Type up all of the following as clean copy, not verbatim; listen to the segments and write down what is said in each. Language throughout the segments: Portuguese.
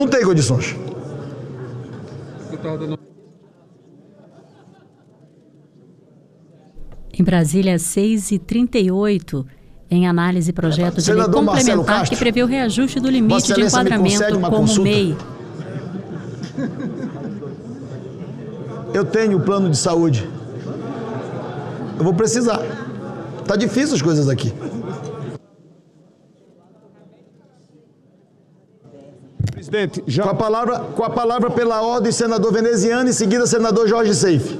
Não tem condições. Em Brasília, 6h38, em análise projeto de lei complementar que prevê o reajuste do limite de enquadramento como MEI. Eu tenho plano de saúde. Eu vou precisar. Tá difícil as coisas aqui. Presidente, já... Com a palavra pela ordem, senador Veneziano, em seguida, senador Jorge Seife.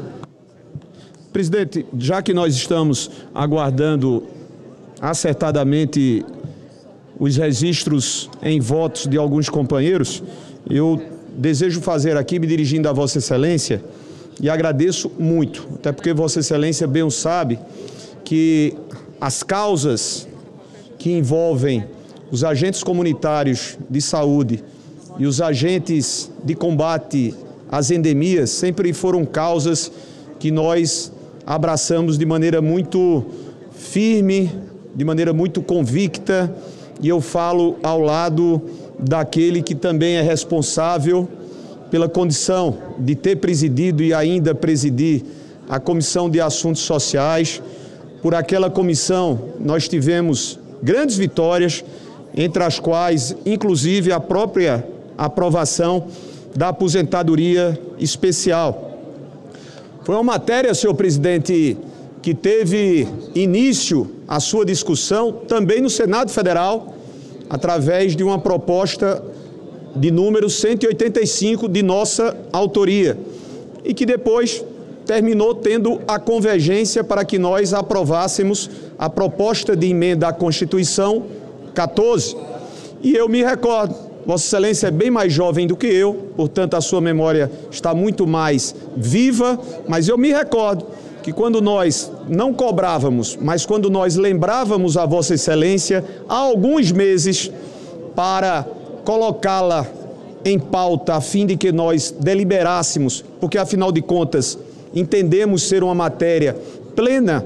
Presidente, já que nós estamos aguardando acertadamente os registros em votos de alguns companheiros, eu desejo fazer aqui, me dirigindo a Vossa Excelência, e agradeço muito, até porque Vossa Excelência bem o sabe, que as causas que envolvem os agentes comunitários de saúde e os agentes de combate às endemias sempre foram causas que nós abraçamos de maneira muito firme, de maneira muito convicta, e eu falo ao lado daquele que também é responsável pela condição de ter presidido e ainda presidir a Comissão de Assuntos Sociais. Por aquela comissão nós tivemos grandes vitórias, entre as quais, inclusive, a própria aprovação da aposentadoria especial. Foi uma matéria, senhor presidente, que teve início a sua discussão também no Senado Federal, através de uma proposta de número 185 de nossa autoria, e que depois terminou tendo a convergência para que nós aprovássemos a proposta de emenda à Constituição 14. E eu me recordo, Vossa Excelência é bem mais jovem do que eu, portanto a sua memória está muito mais viva, mas eu me recordo que quando nós não cobrávamos, mas quando nós lembrávamos a Vossa Excelência há alguns meses para colocá-la em pauta a fim de que nós deliberássemos, porque afinal de contas entendemos ser uma matéria plena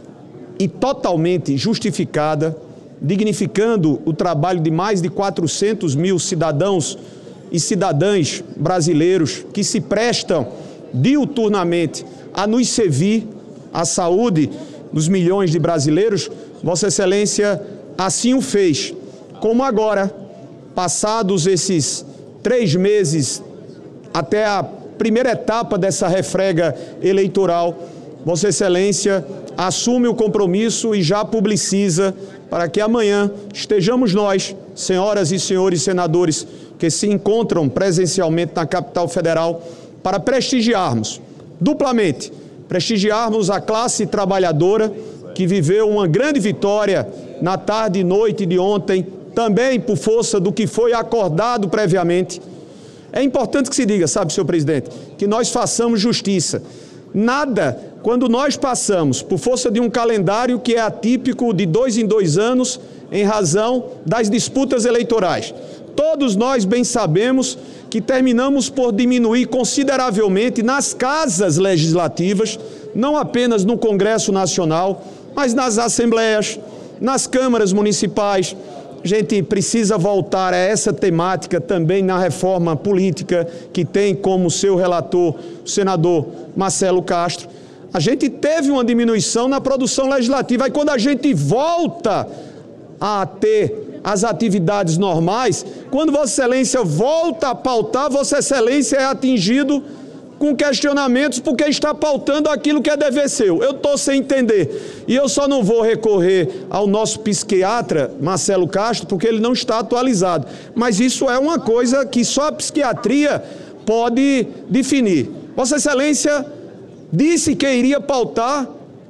e totalmente justificada, dignificando o trabalho de mais de 400 mil cidadãos e cidadãs brasileiros que se prestam diuturnamente a nos servir a saúde dos milhões de brasileiros. Vossa Excelência assim o fez. Como agora, passados esses 3 meses até a primeira etapa dessa refrega eleitoral, Vossa Excelência assume o compromisso e já publiciza para que amanhã estejamos nós, senhoras e senhores senadores, que se encontram presencialmente na capital federal, para prestigiarmos, duplamente, prestigiarmos a classe trabalhadora que viveu uma grande vitória na tarde e noite de ontem, também por força do que foi acordado previamente. É importante que se diga, sabe, senhor presidente, que nós façamos justiça. Nada, quando nós passamos por força de um calendário que é atípico de 2 em 2 anos, em razão das disputas eleitorais. Todos nós bem sabemos que terminamos por diminuir consideravelmente nas casas legislativas, não apenas no Congresso Nacional, mas nas assembleias, nas câmaras municipais. A gente precisa voltar a essa temática também na reforma política que tem como seu relator o senador Marcelo Castro. A gente teve uma diminuição na produção legislativa. Aí quando a gente volta a ter as atividades normais, quando Vossa Excelência volta a pautar, Vossa Excelência é atingido com questionamentos porque está pautando aquilo que é dever seu. Eu estou sem entender. E eu só não vou recorrer ao nosso psiquiatra, Marcelo Castro, porque ele não está atualizado. Mas isso é uma coisa que só a psiquiatria pode definir. Vossa Excelência disse que iria pautar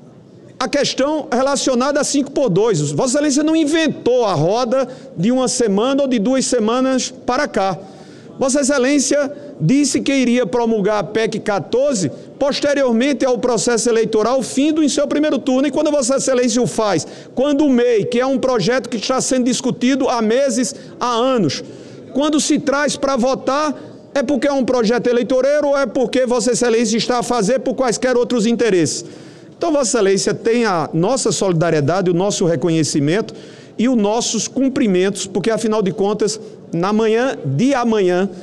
a questão relacionada a 5x2. Vossa Excelência não inventou a roda de uma semana ou de 2 semanas para cá. Vossa Excelência disse que iria promulgar a PEC 14 posteriormente ao processo eleitoral, findo em seu primeiro turno. E quando Vossa Excelência o faz? Quando o MEI, que é um projeto que está sendo discutido há meses, há anos, quando se traz para votar, é porque é um projeto eleitoreiro ou é porque Vossa Excelência está a fazer por quaisquer outros interesses? Então, Vossa Excelência tem a nossa solidariedade, o nosso reconhecimento e os nossos cumprimentos, porque, afinal de contas, na manhã de amanhã,